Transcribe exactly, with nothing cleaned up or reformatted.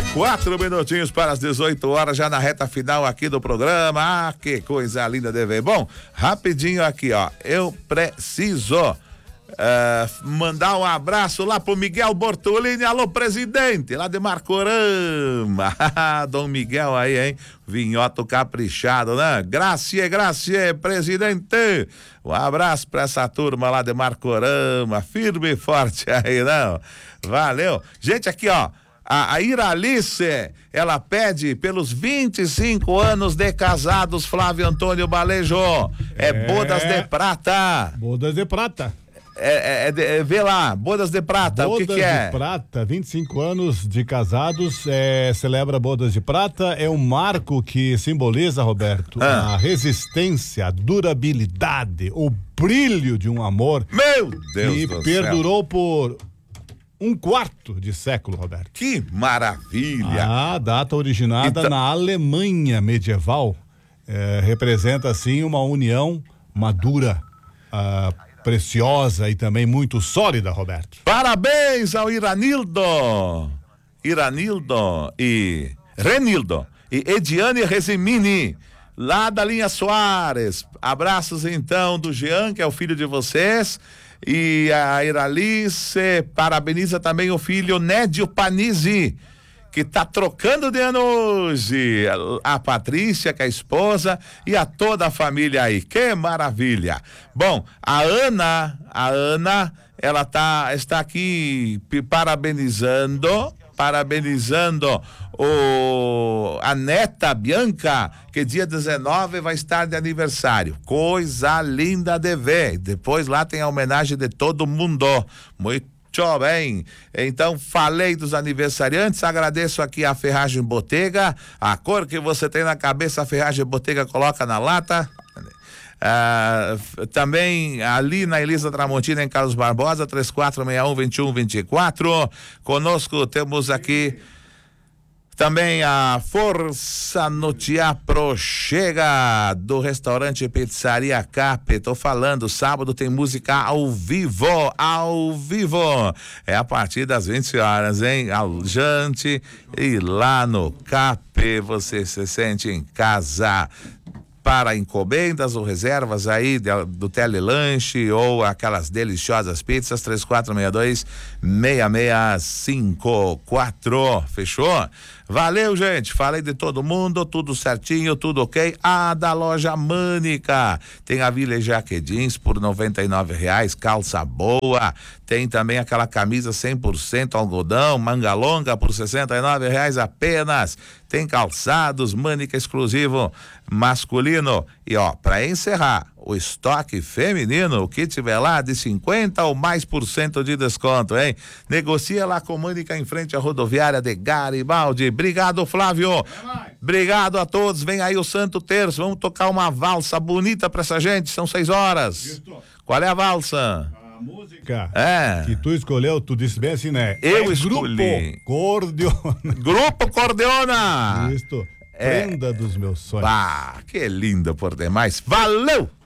Quatro minutinhos para as dezoito horas, já na reta final aqui do programa. Ah, que coisa linda de ver. Bom, rapidinho aqui, ó. Eu preciso uh, mandar um abraço lá pro Miguel Bortolini. Alô, presidente, lá de Marcorama. Dom Miguel aí, hein? Vinhoto caprichado, né? Gracie, gracie, presidente. Um abraço pra essa turma lá de Marcorama. Firme e forte aí, não? Valeu. Gente, aqui, ó. A, a Iralice, ela pede pelos vinte e cinco anos de casados, Flávio Antônio Balejo. É, é bodas de prata. Bodas de prata. É, é, é, é, vê lá, bodas de prata, bodas o que que é? Bodas de prata, vinte e cinco anos de casados, é, celebra bodas de prata, é um marco que simboliza, Roberto, ah. a resistência, a durabilidade, o brilho de um amor. Meu Deus que do perdurou céu. por um quarto de século, Roberto. Que maravilha! A data originada então... na Alemanha medieval, é, representa assim uma união madura, uh, preciosa e também muito sólida, Roberto. Parabéns ao Iranildo, Iranildo e Renildo e Ediane Resimini, lá da linha Soares. Abraços então do Jean, que é o filho de vocês. E a Iralice parabeniza também o filho Nédio Panizzi, que tá trocando de ano hoje. A Patrícia, que é a esposa, e a toda a família aí. Que maravilha! Bom, a Ana, a Ana, ela tá, está aqui parabenizando, parabenizando o, a neta Bianca, que dia dezenove vai estar de aniversário. Coisa linda de ver. Depois lá tem a homenagem de todo mundo. Muito bem, então falei dos aniversariantes, agradeço aqui a Ferragem Botega, a cor que você tem na cabeça, a Ferragem Botega coloca na lata. Ah, também ali na Elisa Tramontina, em Carlos Barbosa, três quatro seis um, dois um dois quatro. Conosco temos aqui também a Força no Teatro chega do restaurante Pizzaria Cap. Tô falando, sábado tem música ao vivo, ao vivo. É a partir das vinte horas, hein? Aljante, e lá no Cap você se sente em casa. Para encomendas ou reservas aí de, do telelanche ou aquelas deliciosas pizzas, três quatro seis dois, seis seis cinco quatro. Fechou? Valeu, gente. Falei de todo mundo, tudo certinho, tudo ok. Ah, da loja Mânica. Tem a Village Jeans por noventa e nove reais, calça boa. Tem também aquela camisa cem por cento algodão, manga longa por sessenta e nove reais apenas. Tem calçados, Mânica exclusivo masculino. E ó, para encerrar, o estoque feminino, o que tiver lá de cinquenta ou mais por cento de desconto, hein? Negocia lá com Mânica em frente à rodoviária de Garibaldi. Obrigado, Flávio. Obrigado a todos. Vem aí o Santo Terço. Vamos tocar uma valsa bonita pra essa gente. São seis horas. Isso. Qual é a valsa? A música é. que tu escolheu, tu disse bem assim, né? Eu é escolhi. Grupo Cordiona. Grupo Cordiona. Isso. Prenda é. dos meus sonhos. Ah, que linda por demais. Valeu!